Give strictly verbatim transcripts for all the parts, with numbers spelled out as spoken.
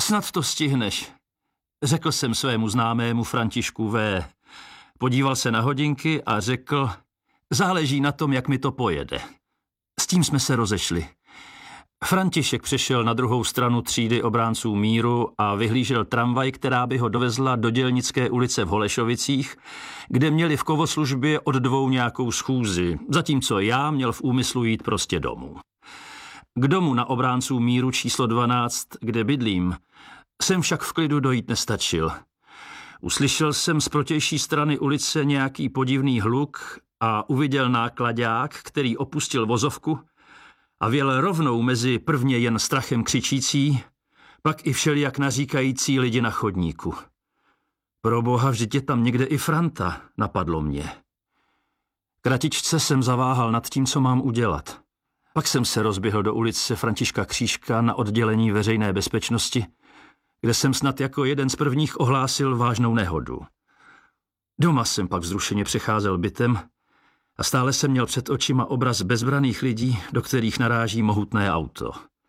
Snad to stihneš, řekl jsem svému známému Františku V. Podíval se na hodinky a řekl, záleží na tom, jak mi to pojede. S tím jsme se rozešli. František přešel na druhou stranu třídy obránců míru a vyhlížel tramvaj, která by ho dovezla do Dělnické ulice v Holešovicích, kde měli v kovoslužbě od dvou nějakou schůzi, zatímco já měl v úmyslu jít prostě domů. K domu na obránců míru číslo dvanáct, kde bydlím, jsem však v klidu dojít nestačil. Uslyšel jsem z protější strany ulice nějaký podivný hluk a uviděl náklaďák, který opustil vozovku a vjel rovnou mezi prvně jen strachem křičící, pak i všelijak naříkající lidi na chodníku. Proboha, vždyť je tam někde i Franta, napadlo mě. Kratičce jsem zaváhal nad tím, co mám udělat. Pak jsem se rozběhl do ulice Františka Křížka na oddělení veřejné bezpečnosti, kde jsem snad jako jeden z prvních ohlásil vážnou nehodu. Doma jsem pak vzrušeně přecházel bytem a stále jsem měl před očima obraz bezbraných lidí, do kterých naráží mohutné auto.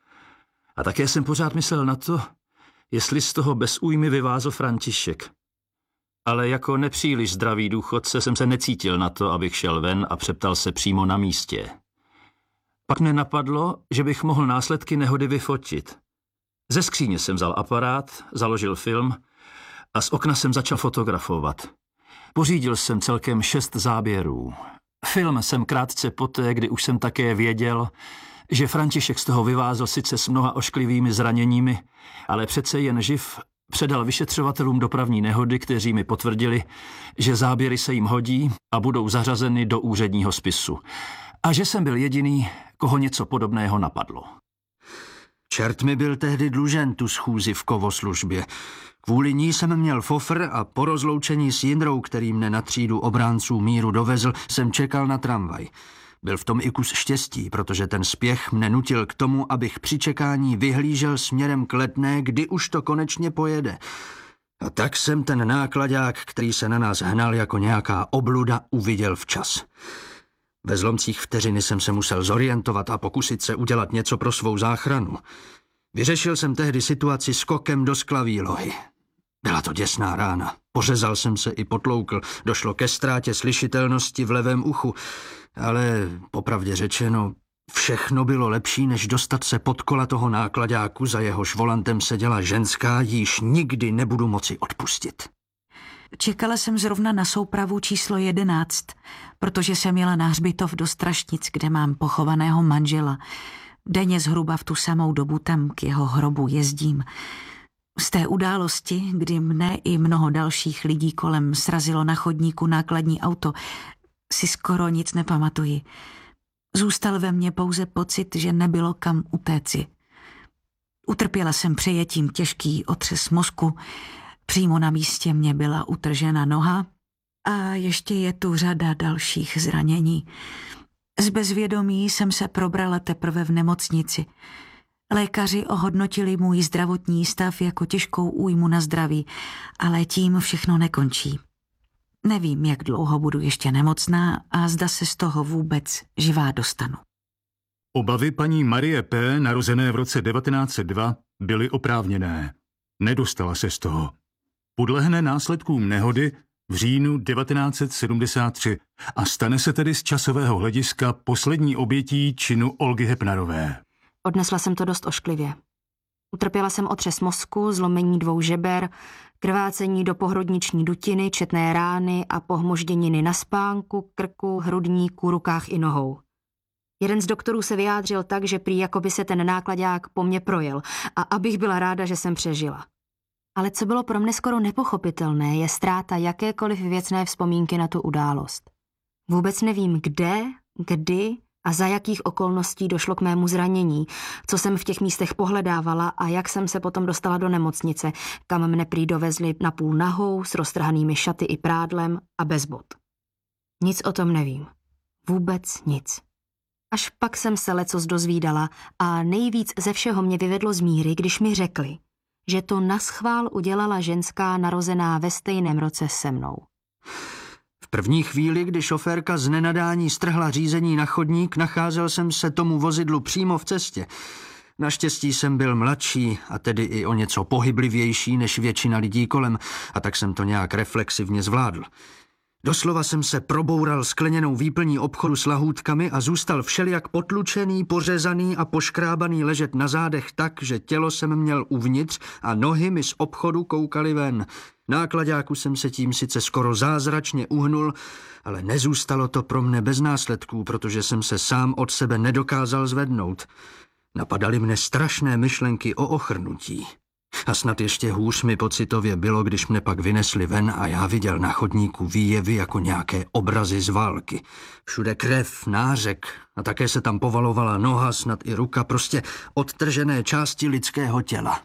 A také jsem pořád myslel na to, jestli z toho bez újmy vyvázl František. Ale jako nepříliš zdravý důchodce jsem se necítil na to, abych šel ven a přeptal se přímo na místě. Pak mě napadlo, že bych mohl následky nehody vyfotit. Ze skříně jsem vzal aparát, založil film a z okna jsem začal fotografovat. Pořídil jsem celkem šest záběrů. Film jsem krátce poté, kdy už jsem také věděl, že František z toho vyvázl sice s mnoha ošklivými zraněními, ale přece jen živ, předal vyšetřovatelům dopravní nehody, kteří mi potvrdili, že záběry se jim hodí a budou zařazeny do úředního spisu. A že jsem byl jediný, koho něco podobného napadlo. Čert mi byl tehdy dlužen tu schůzi v kovoslužbě. Kvůli ní jsem měl fofr a po rozloučení s Jindrou, který mne na třídu obránců míru dovezl, jsem čekal na tramvaj. Byl v tom i kus štěstí, protože ten spěch mne nutil k tomu, abych při čekání vyhlížel směrem k Letné, kdy už to konečně pojede. A tak jsem ten náklaďák, který se na nás hnal jako nějaká obluda, uviděl včas. Ve zlomcích vteřiny jsem se musel zorientovat a pokusit se udělat něco pro svou záchranu. Vyřešil jsem tehdy situaci skokem do sklaví lohy. Byla to děsná rána. Pořezal jsem se i potloukl. Došlo ke ztrátě slyšitelnosti v levém uchu. Ale popravdě řečeno, všechno bylo lepší, než dostat se pod kola toho náklaďáku, za jehož volantem seděla ženská, jíž nikdy nebudu moci odpustit. Čekala jsem zrovna na soupravu číslo jedenáct, protože jsem jela na hřbitov do Strašnic, kde mám pochovaného manžela. Denně zhruba v tu samou dobu tam k jeho hrobu jezdím. Z té události, kdy mne i mnoho dalších lidí kolem srazilo na chodníku nákladní auto, si skoro nic nepamatuji. Zůstal ve mně pouze pocit, že nebylo kam utéci. Utrpěla jsem přejetím těžký otřes mozku, přímo na místě mě byla utržena noha a ještě je tu řada dalších zranění. Z bezvědomí jsem se probrala teprve v nemocnici. Lékaři ohodnotili můj zdravotní stav jako těžkou újmu na zdraví, ale tím všechno nekončí. Nevím, jak dlouho budu ještě nemocná a zda se z toho vůbec živá dostanu. Obavy paní Marie P., narozené v roce devatenáct set dva, byly oprávněné. Nedostala se z toho. Podlehne následkům nehody v říjnu devatenáct set sedmdesát tři a stane se tedy z časového hlediska poslední obětí činu Olgy Hepnarové. Odnesla jsem to dost ošklivě. Utrpěla jsem otřes mozku, zlomení dvou žeber, krvácení do pohrodniční dutiny, četné rány a pohmožděniny na spánku, krku, hrudníku, rukách i nohou. Jeden z doktorů se vyjádřil tak, že prý jako by se ten náklaďák po mně projel a abych byla ráda, že jsem přežila. Ale co bylo pro mne skoro nepochopitelné, je ztráta jakékoliv věcné vzpomínky na tu událost. Vůbec nevím, kde, kdy a za jakých okolností došlo k mému zranění, co jsem v těch místech pohledávala a jak jsem se potom dostala do nemocnice, kam mne prý dovezli napůl nahou, s roztrhanými šaty i prádlem a bez bot. Nic o tom nevím. Vůbec nic. Až pak jsem se lecos dozvídala a nejvíc ze všeho mě vyvedlo z míry, když mi řekli, že to naschvál udělala ženská narozená ve stejném roce se mnou. V první chvíli, kdy šoférka z nenadání strhla řízení na chodník, nacházel jsem se tomu vozidlu přímo v cestě. Naštěstí jsem byl mladší a tedy i o něco pohyblivější než většina lidí kolem, a tak jsem to nějak reflexivně zvládl. Doslova jsem se proboural skleněnou výplní obchodu s lahůdkami a zůstal všelijak potlučený, pořezaný a poškrábaný ležet na zádech tak, že tělo jsem měl uvnitř a nohy mi z obchodu koukaly ven. Náklaďáku jsem se tím sice skoro zázračně uhnul, ale nezůstalo to pro mne bez následků, protože jsem se sám od sebe nedokázal zvednout. Napadaly mne strašné myšlenky o ochrnutí. A snad ještě hůř mi pocitově bylo, když mne pak vynesli ven a já viděl na chodníku výjevy jako nějaké obrazy z války. Všude krev, nářek a také se tam povalovala noha, snad i ruka, prostě odtržené části lidského těla.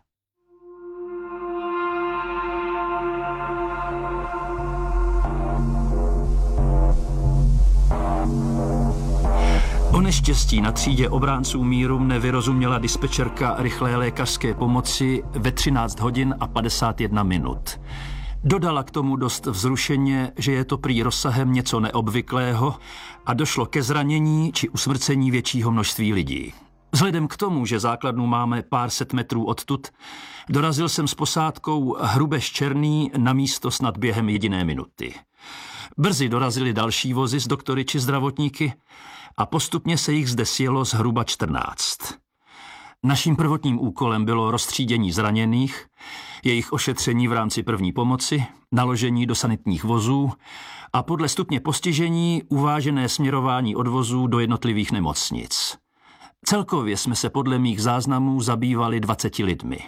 O neštěstí na třídě obránců míru mne vyrozuměla dispečerka rychlé lékařské pomoci ve třináct hodin a padesát jedna minut. Dodala k tomu dost vzrušeně, že je to prý rozsahem něco neobvyklého a došlo ke zranění či usmrcení většího množství lidí. Vzhledem k tomu, že základnu máme pár set metrů odtud, dorazil jsem s posádkou Hrubež Černý na místo snad během jediné minuty. Brzy dorazily další vozy s doktory či zdravotníky a postupně se jich zde sjelo zhruba čtrnáct. Naším prvotním úkolem bylo roztřídění zraněných, jejich ošetření v rámci první pomoci, naložení do sanitních vozů a podle stupně postižení uvážené směrování odvozů do jednotlivých nemocnic. Celkově jsme se podle mých záznamů zabývali dvaceti lidmi.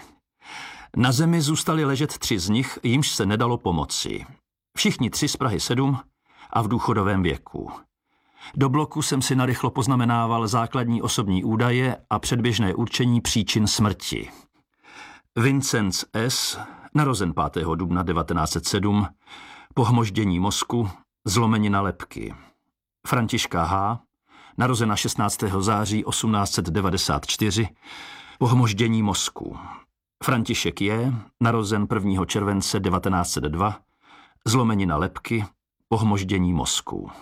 Na zemi zůstali ležet tři z nich, jimž se nedalo pomoci. Všichni tři z Prahy sedm a v důchodovém věku. Do bloku jsem si narychlo poznamenával základní osobní údaje a předběžné určení příčin smrti. Vincenc S., narozen pátého dubna devatenáct set sedm, pohmoždění mozku, zlomenina lebky. Františka H., narozena šestnáctého září osmnáct set devadesát čtyři, pohmoždění mozku. František J., narozen prvního července devatenáct set dva, zlomenina lebky, pohmoždění mozku.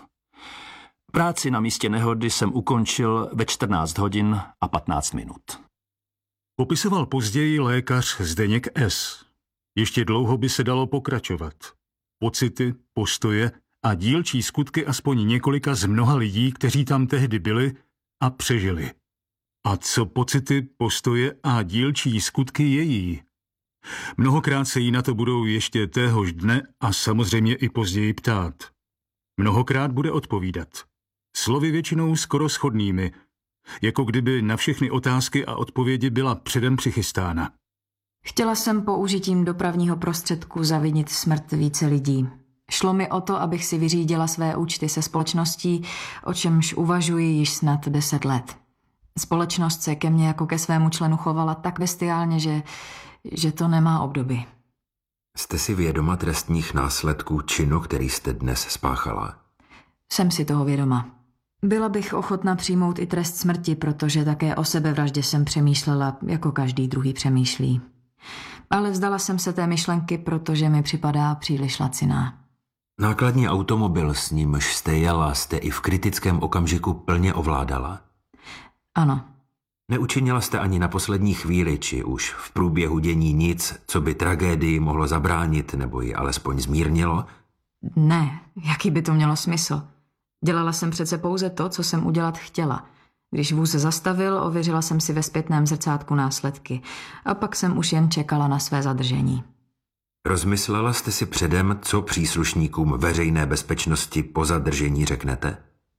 Práci na místě nehody jsem ukončil ve čtrnáct hodin a patnáct minut. Popisoval později lékař Zdeněk S. Ještě dlouho by se dalo pokračovat. Pocity, postoje a dílčí skutky aspoň několika z mnoha lidí, kteří tam tehdy byli a přežili. A co pocity, postoje a dílčí skutky její? Mnohokrát se jí na to budou ještě téhož dne a samozřejmě i později ptát. Mnohokrát bude odpovídat. Slovy většinou skoro shodnými, jako kdyby na všechny otázky a odpovědi byla předem přichystána. Chtěla jsem použitím dopravního prostředku zavinit smrt více lidí. Šlo mi o to, abych si vyřídila své účty se společností, o čemž uvažuji již snad deset let. Společnost se ke mně jako ke svému členu chovala tak bestiálně, že, že to nemá obdoby. Jste si vědoma trestních následků činu, který jste dnes spáchala? Jsem si toho vědoma. Byla bych ochotna přijmout i trest smrti, protože také o sebevraždě jsem přemýšlela, jako každý druhý přemýšlí. Ale vzdala jsem se té myšlenky, protože mi připadá příliš laciná. Nákladní automobil, s nímž jste jela, jste i v kritickém okamžiku plně ovládala? Ano. Neučinila jste ani na poslední chvíli, či už v průběhu dění nic, co by tragédii mohlo zabránit nebo ji alespoň zmírnilo? Ne, jaký by to mělo smysl? Dělala jsem přece pouze to, co jsem udělat chtěla. Když vůz zastavil, ověřila jsem si ve zpětném zrcátku následky a pak jsem už jen čekala na své zadržení. Rozmyslela jste si předem, co příslušníkům veřejné bezpečnosti po zadržení řeknete?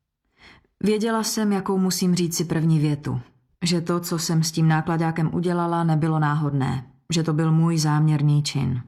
Věděla jsem, jakou musím říct si první větu. Že to, co jsem s tím nákladákem udělala, nebylo náhodné. Že to byl můj záměrný čin.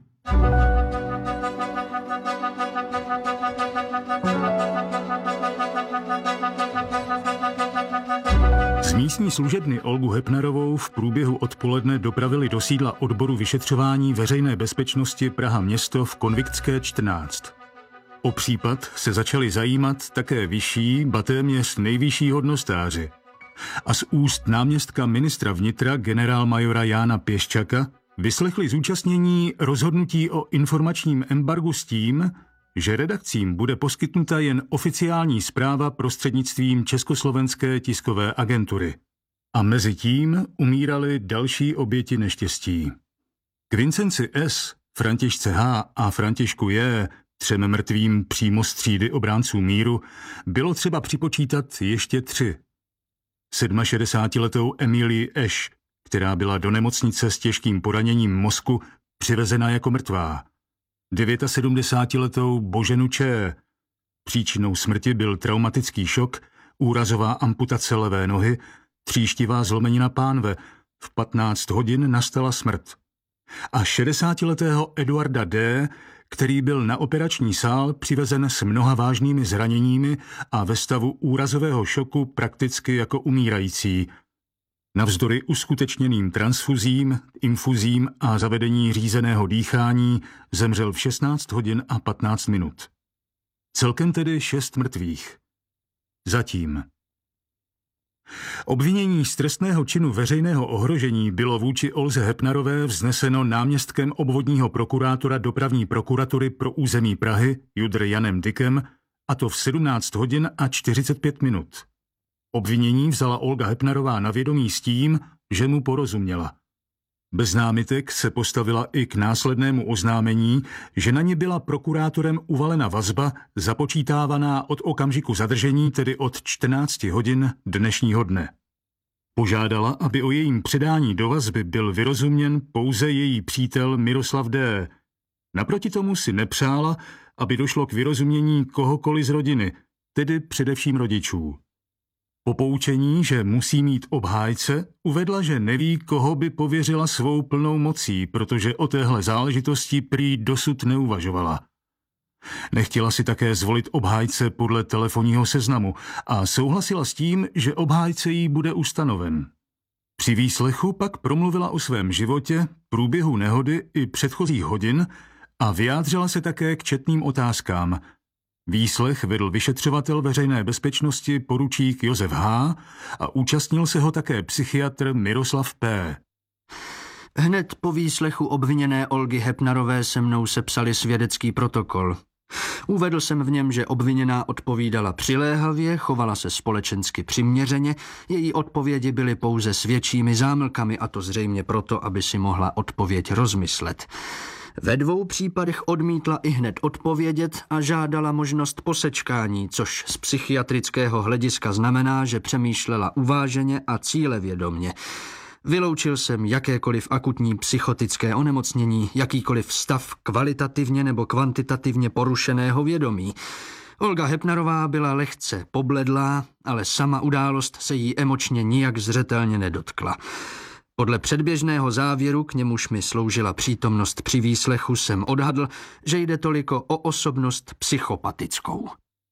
Z místní služebny Olgu Hepnerovou v průběhu odpoledne dopravili do sídla odboru vyšetřování veřejné bezpečnosti Praha město v Konviktské čtrnáct. O případ se začali zajímat také vyšší, ba téměř nejvyšší hodnostáři. A z úst náměstka ministra vnitra generálmajora Jána Pěščaka vyslechli zúčastnění rozhodnutí o informačním embargu s tím, že redakcím bude poskytnuta jen oficiální zpráva prostřednictvím Československé tiskové agentury. A mezi tím umírali další oběti neštěstí. K Vincenci S., Františce H. a Františku J., třem mrtvým přímo z třídy obránců míru, bylo třeba připočítat ještě tři. šedesátisedmiletou Emilii Eš, která byla do nemocnice s těžkým poraněním mozku přivezena jako mrtvá. sedmdesátidevátiletou Boženu Č. Příčinou smrti byl traumatický šok, úrazová amputace levé nohy, tříštivá zlomenina pánve. V patnáct hodin nastala smrt. A šedesátiletého Eduarda D., který byl na operační sál přivezen s mnoha vážnými zraněními a ve stavu úrazového šoku prakticky jako umírající. Navzdory uskutečněným transfuzím, infuzím a zavedení řízeného dýchání zemřel v šestnáct hodin a patnáct minut. Celkem tedy šest mrtvých. Zatím. Obvinění z trestného činu veřejného ohrožení bylo vůči Olze Hepnarové vzneseno náměstkem obvodního prokurátora dopravní prokuratury pro území Prahy Judr Janem Dykem, a to v sedmnáct hodin a čtyřicet pět minut. Obvinění vzala Olga Hepnarová na vědomí s tím, že mu porozuměla. Bez námitek se postavila i k následnému oznámení, že na ní byla prokurátorem uvalena vazba započítávaná od okamžiku zadržení, tedy od čtrnácti hodin dnešního dne. Požádala, aby o jejím předání do vazby byl vyrozuměn pouze její přítel Miroslav D. Naproti tomu si nepřála, aby došlo k vyrozumění kohokoliv z rodiny, tedy především rodičů. Po poučení, že musí mít obhájce, uvedla, že neví, koho by pověřila svou plnou mocí, protože o téhle záležitosti prý dosud neuvažovala. Nechtěla si také zvolit obhájce podle telefonního seznamu a souhlasila s tím, že obhájce jí bude ustanoven. Při výslechu pak promluvila o svém životě, průběhu nehody i předchozích hodin a vyjádřila se také k četným otázkám. Výslech vedl vyšetřovatel veřejné bezpečnosti poručík Josef H. a účastnil se ho také psychiatr Miroslav P. Hned po výslechu obviněné Olgy Hepnarové se mnou sepsali svědecký protokol. Uvedl jsem v něm, že obviněná odpovídala přiléhavě, chovala se společensky přiměřeně, její odpovědi byly pouze svědčími zámlkami, a to zřejmě proto, aby si mohla odpověď rozmyslet. Ve dvou případech odmítla i hned odpovědět a žádala možnost posečkání, což z psychiatrického hlediska znamená, že přemýšlela uváženě a cílevědomně. Vyloučil jsem jakékoliv akutní psychotické onemocnění, jakýkoliv stav kvalitativně nebo kvantitativně porušeného vědomí. Olga Hepnarová byla lehce pobledlá, ale sama událost se jí emočně nijak zřetelně nedotkla. Podle předběžného závěru, k němuž mi sloužila přítomnost při výslechu, jsem odhadl, že jde toliko o osobnost psychopatickou.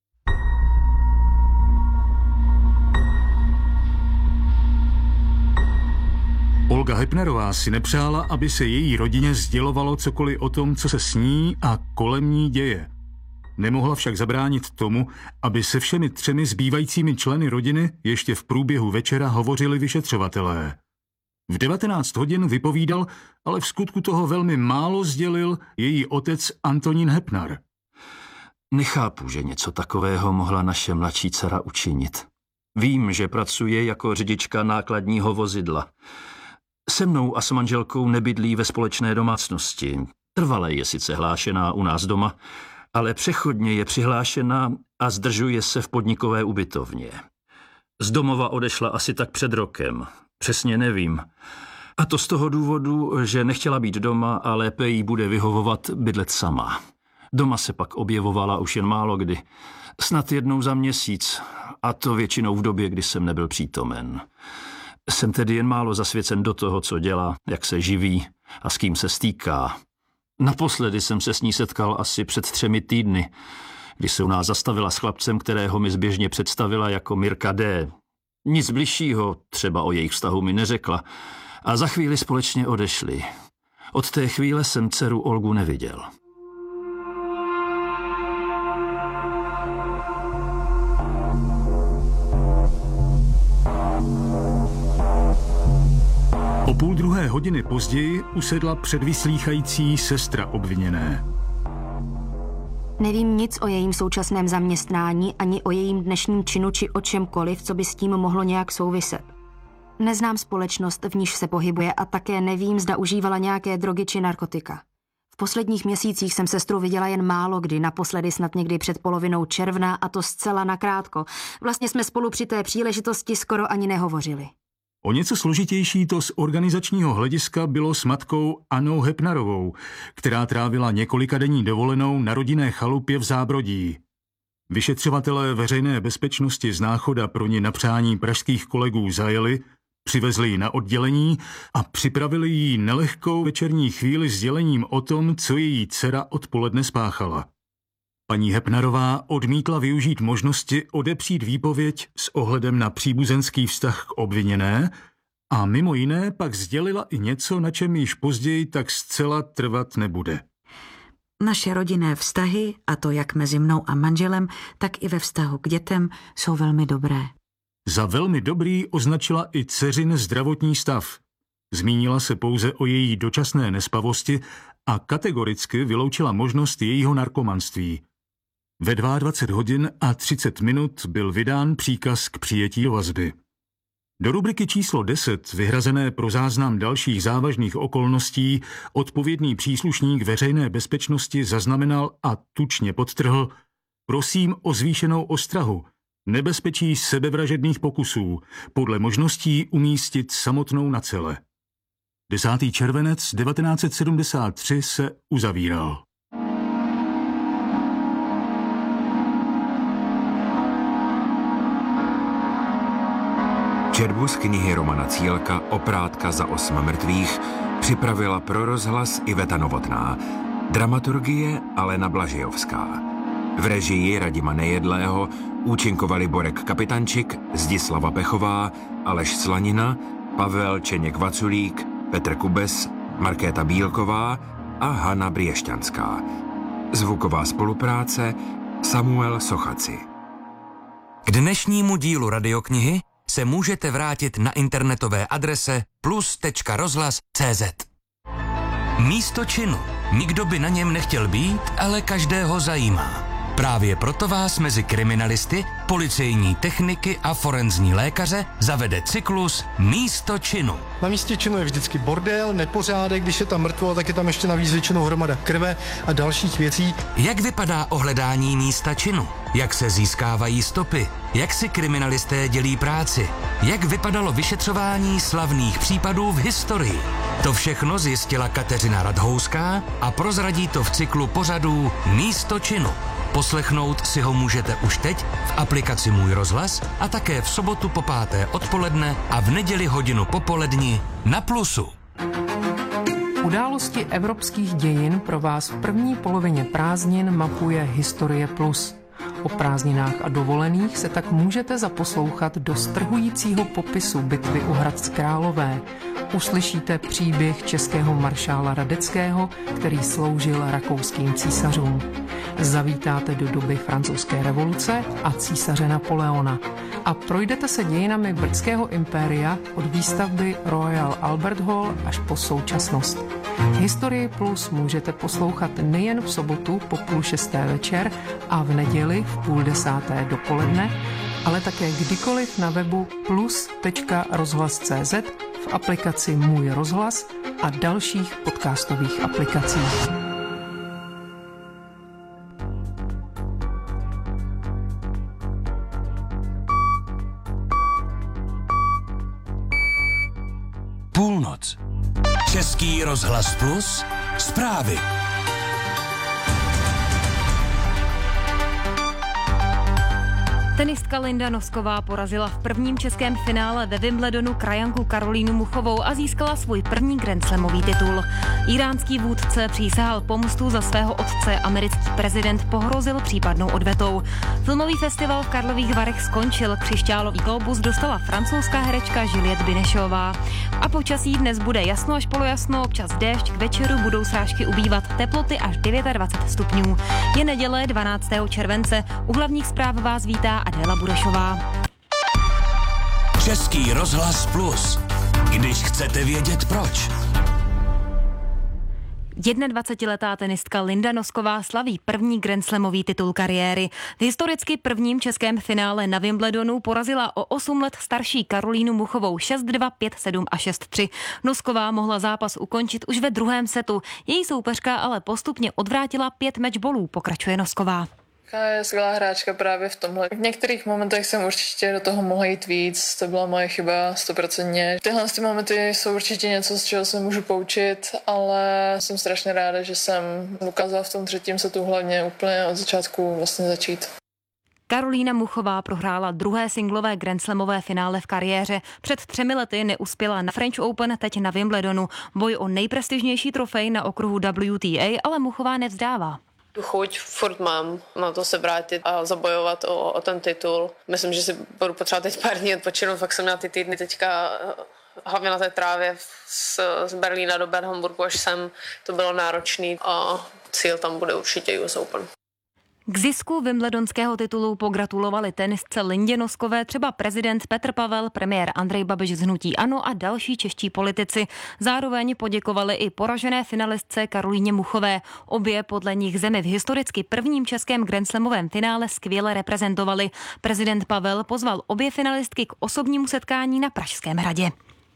Olga Hepnarová si nepřála, aby se její rodině sdělovalo cokoliv o tom, co se s ní a kolem ní děje. Nemohla však zabránit tomu, aby se všemi třemi zbývajícími členy rodiny ještě v průběhu večera hovořili vyšetřovatelé. V devatenáct hodin vypovídal, ale v skutku toho velmi málo sdělil její otec Antonín Hepnar. Nechápu, že něco takového mohla naše mladší dcera učinit. Vím, že pracuje jako řidička nákladního vozidla. Se mnou a s manželkou nebydlí ve společné domácnosti. Trvale je sice hlášená u nás doma, ale přechodně je přihlášena a zdržuje se v podnikové ubytovně. Z domova odešla asi tak před rokem. Přesně nevím. A to z toho důvodu, že nechtěla být doma a lépe jí bude vyhovovat bydlet sama. Doma se pak objevovala už jen málo kdy. Snad jednou za měsíc, a to většinou v době, kdy jsem nebyl přítomen. Jsem tedy jen málo zasvěcen do toho, co dělá, jak se živí a s kým se stýká. Naposledy jsem se s ní setkal asi před třemi týdny, kdy se u nás zastavila s chlapcem, kterého mi zběžně představila jako Mirka D. Nic bližšího třeba o jejich vztahu mi neřekla a za chvíli společně odešli. Od té chvíle jsem dceru Olgu neviděl. O půl druhé hodiny později usedla předvyslýchající sestra obviněné. Nevím nic o jejím současném zaměstnání, ani o jejím dnešním činu či o čemkoliv, co by s tím mohlo nějak souviset. Neznám společnost, v níž se pohybuje a také nevím, zda užívala nějaké drogy či narkotika. V posledních měsících jsem sestru viděla jen málo kdy, naposledy snad někdy před polovinou června a to zcela nakrátko. Vlastně jsme spolu při té příležitosti skoro ani nehovořili. O něco složitější to z organizačního hlediska bylo s matkou Annou Hepnarovou, která trávila několikadenní dovolenou na rodinné chalupě v Zábrodí. Vyšetřovatelé veřejné bezpečnosti z Náchoda pro ní na přání pražských kolegů zajeli, přivezli ji na oddělení a připravili jí nelehkou večerní chvíli s dělením o tom, co její dcera odpoledne spáchala. Paní Hepnarová odmítla využít možnosti odepřít výpověď s ohledem na příbuzenský vztah k obviněné a mimo jiné pak sdělila i něco, na čem již později tak zcela trvat nebude. Naše rodinné vztahy, a to jak mezi mnou a manželem, tak i ve vztahu k dětem, jsou velmi dobré. Za velmi dobrý označila i dceřin zdravotní stav. Zmínila se pouze o její dočasné nespavosti a kategoricky vyloučila možnost jejího narkomanství. Ve dvacet dva hodin a třicet minut byl vydán příkaz k přijetí do vazby. Do rubriky číslo deset, vyhrazené pro záznam dalších závažných okolností, odpovědný příslušník veřejné bezpečnosti zaznamenal a tučně podtrhl: prosím o zvýšenou ostrahu, nebezpečí sebevražedných pokusů, podle možností umístit samotnou na cele. desátý červenec devatenáct set sedmdesát tři se uzavíral. Četbu z knihy Romana Cílka Oprátka za osm mrtvých připravila pro rozhlas Iveta Novotná. Dramaturgie Alena Blažejovská. V režii Radima Nejedlého účinkovali Borek Kapitančik, Zdislava Pechová, Aleš Slanina, Pavel Čeněk-Vaculík, Petr Kubes, Markéta Bílková a Hana Briešťanská. Zvuková spolupráce Samuel Sochaci. K dnešnímu dílu radioknihy se můžete vrátit na internetové adrese plus tečka rozhlas tečka cé zet. Místo činu. Nikdo by na něm nechtěl být, ale každého zajímá. Právě proto vás mezi kriminalisty, policejní techniky a forenzní lékaře zavede cyklus Místo činu. Na místě činu je vždycky bordel, nepořádek, když je tam mrtvo, tak je tam ještě navíc většinou hromada krve a dalších věcí. Jak vypadá ohledání místa činu? Jak se získávají stopy? Jak si kriminalisté dělí práci? Jak vypadalo vyšetřování slavných případů v historii? To všechno zjistila Kateřina Radhouská a prozradí to v cyklu pořadů Místo činu. Poslechnout si ho můžete už teď v aplikaci Můj rozhlas a také v sobotu po páté odpoledne a v neděli hodinu popoledni na Plusu. Události evropských dějin pro vás v první polovině prázdnin mapuje Historie Plus. O prázdninách a dovolených se tak můžete zaposlouchat do strhujícího popisu bitvy u Hradec Králové. Uslyšíte příběh českého maršála Radeckého, který sloužil rakouským císařům. Zavítáte do doby francouzské revoluce a císaře Napoleona a projdete se dějinami britského impéria od výstavby Royal Albert Hall až po současnost. Historii Plus můžete poslouchat nejen v sobotu po půl šesté večer a v neděli v půl desáté dopoledne, ale také kdykoliv na webu plus tečka rozhlas tečka cé zet, v aplikaci Můj rozhlas a dalších podcastových aplikacích. Půlnoc. Český rozhlas Plus. Zprávy. Tenistka Linda Nosková porazila v prvním českém finále ve Wimbledonu krajanku Karolínu Muchovou a získala svůj první grandslamový titul. Iránský vůdce přísahal pomstu za svého otce, americký prezident pohrozil případnou odvetou. Filmový festival v Karlových Varech skončil, křišťálový globus dostala francouzská herečka Juliette Binešová. A počasí dnes bude jasno až polojasno, občas déšť, k večeru budou srážky ubývat, teploty až dvacet devět stupňů. Je neděle dvanáctého července, u hlavních zpráv vás vítá Adéla Burešová. Český rozhlas Plus. Když chcete vědět proč. jednadvacetiletá tenistka Linda Nosková slaví první grandslamový titul kariéry. V historicky prvním českém finále na Wimbledonu porazila o osm let starší Karolínu Muchovou šest dva, pět sedm a šest tři. Nosková mohla zápas ukončit už ve druhém setu. Její soupeřka ale postupně odvrátila pět matchballů, pokračuje Nosková. Je skvělá hráčka právě v tomhle. V některých momentech jsem určitě do toho mohla jít víc, to byla moje chyba, stoprocentně. Tyhle ty momenty jsou určitě něco, z čeho se můžu poučit, ale jsem strašně ráda, že jsem dokázala v tom třetím setu hlavně úplně od začátku vlastně začít. Karolína Muchová prohrála druhé singlové grandslamové finále v kariéře. Před třemi lety neuspěla na French Open, teď na Wimbledonu. Boj o nejprestižnější trofej na okruhu W T A, ale Muchová nevzdává. Tu chuť furt mám na to se vrátit a zabojovat o, o ten titul. Myslím, že si budu potřebovat teď pár dní odpočinout, fakt jsem měla ty týdny teďka hlavně na té trávě z, z Berlína do Bad Homburgu, až sem to bylo náročný a cíl tam bude určitě U S Open. K zisku wimbledonského titulu pogratulovali tenisce Lindě Noskové třeba prezident Petr Pavel, premiér Andrej Babiš z hnutí ANO a další čeští politici. Zároveň poděkovali i poražené finalistce Karolíně Muchové. Obě podle nich zemi v historicky prvním českém grandslamovém finále skvěle reprezentovali. Prezident Pavel pozval obě finalistky k osobnímu setkání na Pražském hradě.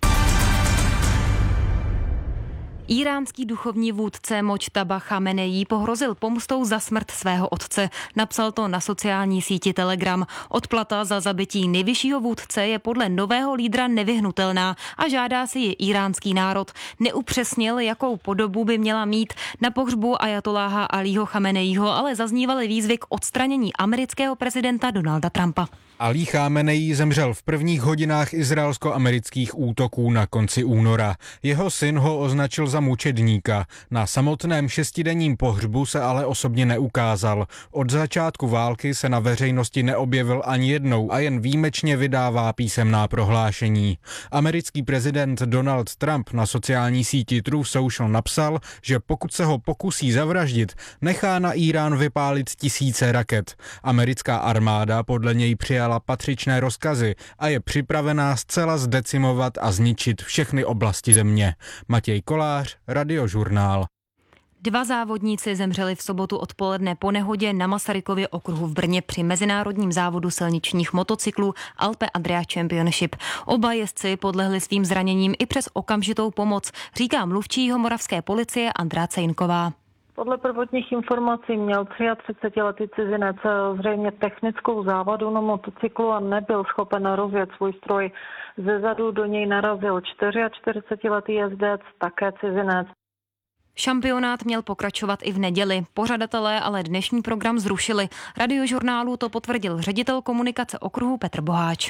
Íránský duchovní vůdce Mojtaba Chameneí pohrozil pomstou za smrt svého otce. Napsal to na sociální síti Telegram. Odplata za zabití nejvyššího vůdce je podle nového lídra nevyhnutelná a žádá si ji íránský národ. Neupřesnil, jakou podobu by měla mít. Na pohřbu ajatoláha Alího Chameneího ale zaznívaly výzvy k odstranění amerického prezidenta Donalda Trumpa. Alí Chámenejí zemřel v prvních hodinách izraelsko-amerických útoků na konci února. Jeho syn ho označil za mučedníka. Na samotném šestidenním pohřbu se ale osobně neukázal. Od začátku války se na veřejnosti neobjevil ani jednou a jen výjimečně vydává písemná prohlášení. Americký prezident Donald Trump na sociální síti Truth Social napsal, že pokud se ho pokusí zavraždit, nechá na Írán vypálit tisíce raket. Americká armáda podle něj přijala patřičné rozkazy a je připravená zcela zdecimovat a zničit všechny oblasti země. Matěj Kolář, Radiožurnál. Dva závodníci zemřeli v sobotu odpoledne po nehodě na Masarykově okruhu v Brně při mezinárodním závodu silničních motocyklů Alpe Adria Championship. Oba jezdci podlehli svým zraněním i přes okamžitou pomoc, říká mluvčí moravské policie Andrá Cejnková. Podle prvotních informací měl třiatřicetiletý cizinec zřejmě technickou závadu na motocyklu a nebyl schopen rozjet svůj stroj. Zezadu do něj narazil čtyřiačtyřicetiletý jezdec, také cizinec. Šampionát měl pokračovat i v neděli. Pořadatelé ale dnešní program zrušili. Radiožurnálu to potvrdil ředitel komunikace okruhu Petr Boháč.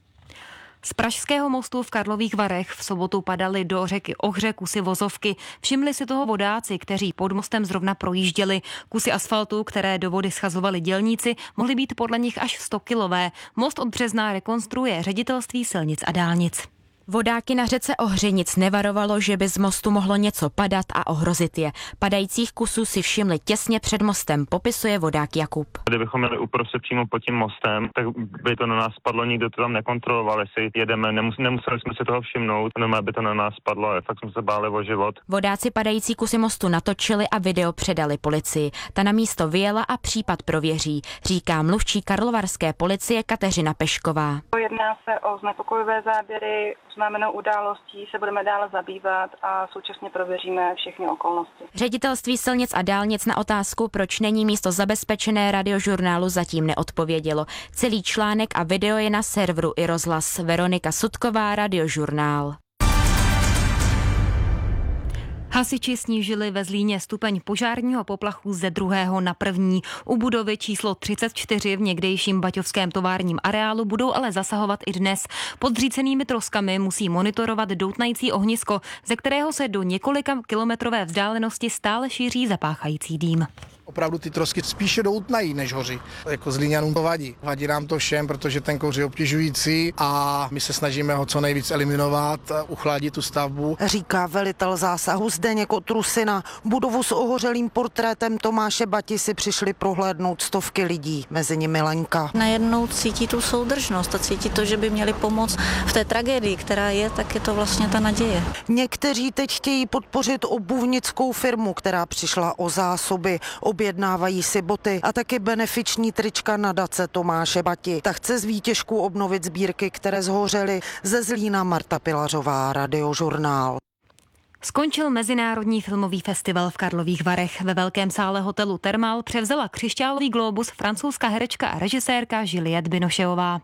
Z Pražského mostu v Karlových Varech v sobotu padaly do řeky Ohře kusy vozovky. Všimli si toho vodáci, kteří pod mostem zrovna projížděli. Kusy asfaltu, které do vody schazovali dělníci, mohly být podle nich až sto kilové. Most od března rekonstruuje Ředitelství silnic a dálnic. Vodáky na řece Ohře nic nevarovalo, že by z mostu mohlo něco padat a ohrozit je. Padajících kusů si všimli těsně před mostem, popisuje vodák Jakub. Kdybychom měli uprostřed přímo pod tím mostem, tak by to na nás spadlo, nikdo to tam nekontroloval, jestli jedeme, nemus, nemuseli jsme si toho všimnout, normálně by to na nás spadlo, ale fakt jsme se báli o život. Vodáci padající kusy mostu natočili a video předali policii. Ta na místo vyjela a případ prověří, říká mluvčí karlovarské policie Kateřina Pešková. Jedná se o znepokojivé záběry, oznámenou událostí se budeme dále zabývat a současně prověříme všechny okolnosti. Ředitelství silnic a dálnic na otázku, proč není místo zabezpečené, Radiožurnálu zatím neodpovědělo. Celý článek a video je na serveru i rozhlas. Veronika Sutková, Radiožurnál. Hasiči snížili ve Zlíně stupeň požárního poplachu ze druhého na první. U budovy číslo třicet čtyři v někdejším baťovském továrním areálu budou ale zasahovat i dnes. Pod zřícenými troskami musí monitorovat doutnající ohnisko, ze kterého se do několika kilometrové vzdálenosti stále šíří zapáchající dým. Opravdu ty trosky spíše doutnají, než hoří. Jako Zlíňanům to vadí. Vadí nám to všem, protože ten kouř je obtěžující a my se snažíme ho co nejvíc eliminovat, uchladit tu stavbu. Říká velitel zásahu Zdeněk Otrusina. Budovu s ohořelým portrétem Tomáše Bati si přišli prohlédnout stovky lidí, mezi nimi Lenka. Najednou cítí tu soudržnost a cítí to, že by měli pomoct v té tragédii, která je, tak je to vlastně ta naděje. Někteří teď chtějí podpořit obuvnickou firmu, která přišla o zásoby. Objednávají si boty a taky benefiční trička nadace Tomáše Bati. Ta chce z výtěžků obnovit sbírky, které zhořely. Ze Zlína Marta Pilařová, Radiožurnál. Skončil Mezinárodní filmový festival v Karlových Varech. Ve velkém sále hotelu Thermal převzala křišťálový glóbus francouzská herečka a režisérka Juliette Binocheová.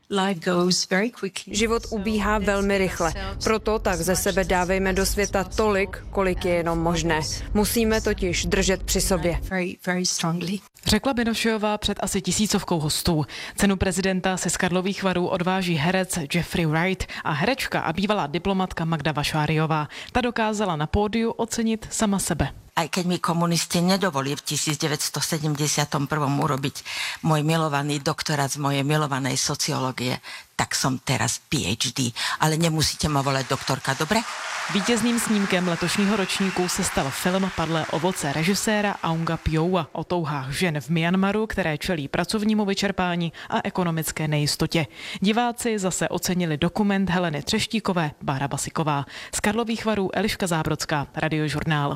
Život ubíhá velmi rychle, proto tak ze sebe dávejme do světa tolik, kolik je jenom možné. Musíme totiž držet při sobě. Řekla Binocheová před asi tisícovkou hostů. Cenu prezidenta se z Karlových Varů odváží herec Jeffrey Wright a herečka a bývalá diplomatka Magda Vašáriová. Ta dokázala na pódiu ocenit sama sebe. Aj keď mi komunisti nedovolili v devätnásťstosedemdesiatom urobiť môj milovaný doktorát z mojej milovanej sociológie, tak som teraz P H D, ale nemusíte ma volať doktorka, dobre? Vítězným snímkem letošního ročníku se stal film Padlé ovoce režiséra Aunga Pioua o touhách žen v Myanmaru, které čelí pracovnímu vyčerpání a ekonomické nejistotě. Diváci zase ocenili dokument Heleny Třeštíkové, Bára Basiková. Z Karlových Varů Eliška Zábrodská, Radiožurnál.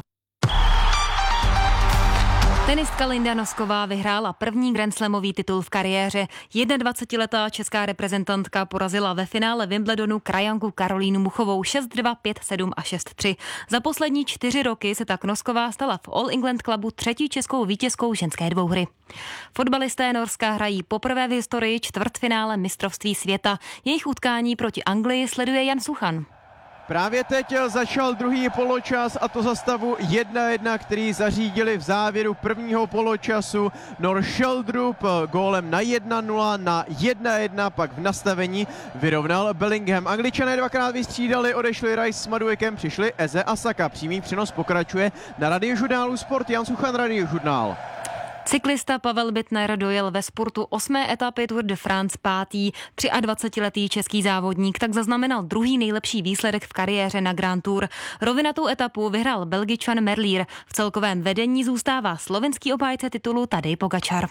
Tenistka Linda Nosková vyhrála první grandslamový titul v kariéře. dvacetiletá česká reprezentantka porazila ve finále Wimbledonu krajanku Karolínu Muchovou šest dva, pět sedm a šest tři. Za poslední čtyři roky se tak Nosková stala v All England Clubu třetí českou vítězkou ženské dvouhry. Fotbalisté Norska hrají poprvé v historii čtvrtfinále mistrovství světa. Jejich utkání proti Anglii sleduje Jan Suchan. Právě teď začal druhý poločas a to za stavu jedna jedna, který zařídili v závěru prvního poločasu Nor Sheldrup gólem na jedna nula, na jedna jedna, pak v nastavení vyrovnal Bellingham. Angličané dvakrát vystřídali, odešli Rice s Maduekem, přišli Eze a Saka. Přímý přenos pokračuje na Radiožurnálu Sport. Jan Suchan, Radiožurnál. Cyklista Pavel Bittner dojel ve spurtu osmé etapy Tour de France pátý. dvacetiletý český závodník tak zaznamenal druhý nejlepší výsledek v kariéře na Grand Tour. Rovinatou etapu vyhrál Belgičan Merlier. V celkovém vedení zůstává slovenský obhájce titulu Tadej Pogačar.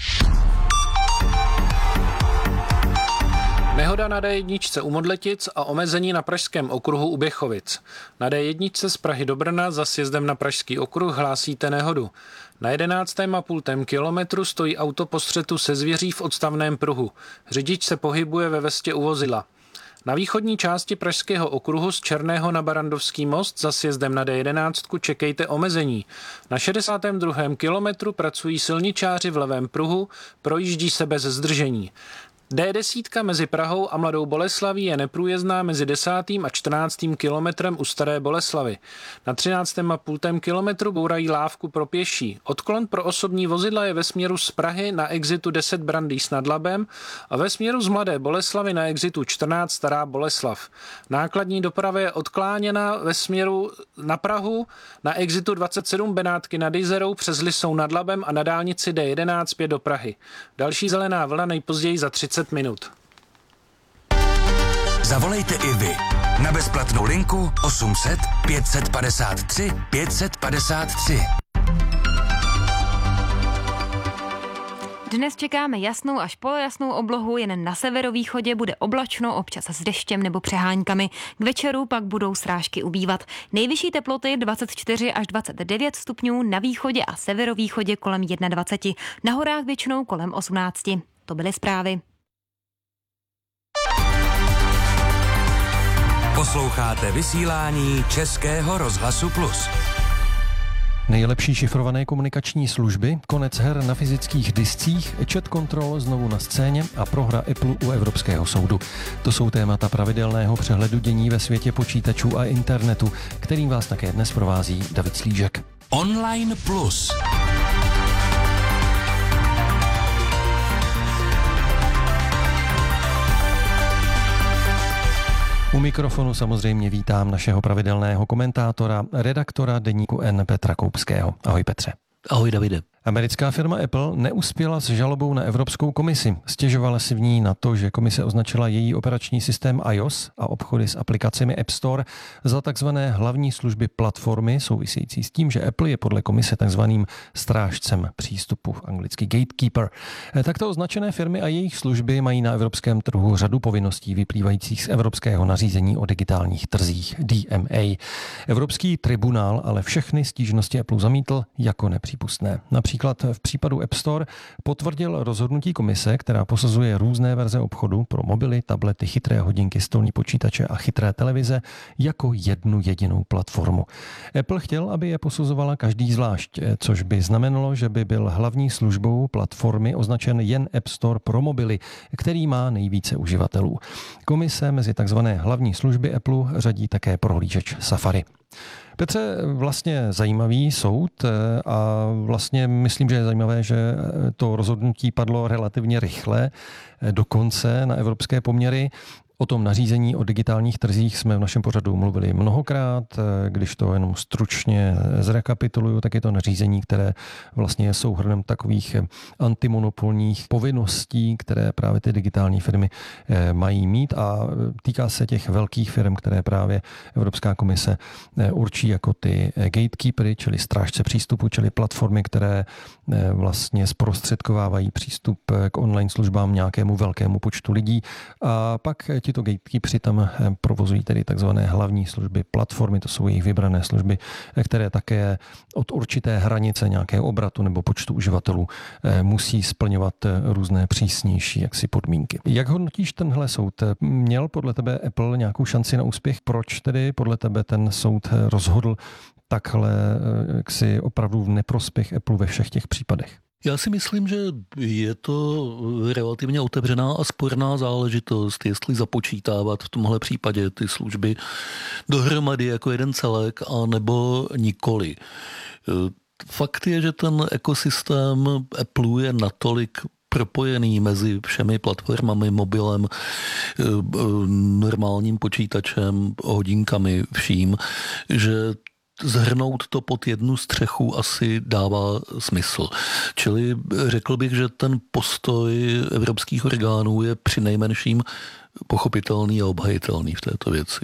Nehoda na D jedna u Modletic a omezení na pražském okruhu u Běchovic. Na D jedna z Prahy do Brna za sjezdem na pražský okruh hlásíte nehodu. Na jedenáctém a půl kilometru stojí auto po střetu se zvěří v odstavném pruhu. Řidič se pohybuje ve vestě u vozidla. Na východní části pražského okruhu z Černého na Barandovský most za sjezdem na D jedenáct čekejte omezení. Na šedesátém druhém kilometru pracují silničáři v levém pruhu, projíždí se bez zdržení. D deset mezi Prahou a Mladou Boleslaví je neprůjezdná mezi desátým a čtrnáctým kilometrem u Staré Boleslavy. Na třináctém a půl kilometru bourají lávku pro pěší. Odklon pro osobní vozidla je ve směru z Prahy na exitu deset Brandýs nad Labem a ve směru z Mladé Boleslavy na exitu čtrnáct Stará Boleslav. Nákladní doprava je odkláněna ve směru na Prahu na exitu dvacet sedm Benátky nad Jizerou přes Lisou nad Labem a na dálnici D jedenáct zpět do Prahy. Další zelená vlna nejpozději za třicet minut. Zavolejte i vy na bezplatnou linku osm set pět padesát tři pět padesát tři. Dnes čekáme jasnou až polojasnou oblohu, jen na severovýchodě bude oblačno, občas s deštěm nebo přeháňkami. K večeru pak budou srážky ubývat. Nejvyšší teploty dvacet čtyři až dvacet devět stupňů, na východě a severovýchodě kolem dvacet jedna, na horách většinou kolem osmnáct. To byly zprávy. Posloucháte vysílání Českého rozhlasu Plus. Nejlepší šifrované komunikační služby, konec her na fyzických discích, chat control znovu na scéně a prohra Apple u Evropského soudu. To jsou témata pravidelného přehledu dění ve světě počítačů a internetu, kterým vás také dnes provází David Slížek. Online Plus. U mikrofonu samozřejmě vítám našeho pravidelného komentátora, redaktora deníku N Petra Koupského. Ahoj Petře. Ahoj Davide. Americká firma Apple neuspěla s žalobou na Evropskou komisi. Stěžovala si v ní na to, že komise označila její operační systém iOS a obchody s aplikacemi App Store za takzvané hlavní služby platformy, související s tím, že Apple je podle komise takzvaným strážcem přístupu, anglicky gatekeeper. Takto označené firmy a jejich služby mají na evropském trhu řadu povinností vyplývajících z evropského nařízení o digitálních trzích D M A. Evropský tribunál ale všechny stížnosti Apple zamítl jako nepřípustné. Například v případu App Store potvrdil rozhodnutí komise, která posuzuje různé verze obchodu pro mobily, tablety, chytré hodinky, stolní počítače a chytré televize jako jednu jedinou platformu. Apple chtěl, aby je posuzovala každý zvlášť, což by znamenalo, že by byl hlavní službou platformy označen jen App Store pro mobily, který má nejvíce uživatelů. Komise mezi takzvané hlavní služby Apple řadí také prohlížeč Safari. Petře, vlastně zajímavý soud a vlastně myslím, že je zajímavé, že to rozhodnutí padlo relativně rychle, dokonce na evropské poměry. O tom nařízení o digitálních trzích jsme v našem pořadu mluvili mnohokrát. Když to jenom stručně zrekapituluju, tak je to nařízení, které vlastně je souhrnem takových antimonopolních povinností, které právě ty digitální firmy mají mít, a týká se těch velkých firm, které právě Evropská komise určí jako ty gatekeepery, čili strážce přístupu, čili platformy, které vlastně zprostředkovávají přístup k online službám nějakému velkému počtu lidí. A pak tito gatekeepři tam provozují tedy takzvané hlavní služby platformy, to jsou jejich vybrané služby, které také od určité hranice nějakého obratu nebo počtu uživatelů musí splňovat různé přísnější jaksi podmínky. Jak hodnotíš tenhle soud? Měl podle tebe Apple nějakou šanci na úspěch? Proč tedy podle tebe ten soud rozhodl takhle jaksi opravdu v neprospěch Apple ve všech těch případech? Já si myslím, že je to relativně otevřená a sporná záležitost, jestli započítávat v tomhle případě ty služby dohromady jako jeden celek, a nebo nikoli. Fakt je, že ten ekosystém Apple je natolik propojený mezi všemi platformami, mobilem, normálním počítačem, hodinkami, vším, že zhrnout to pod jednu střechu asi dává smysl. Čili řekl bych, že ten postoj evropských orgánů je přinejmenším pochopitelný a obhajitelný v této věci.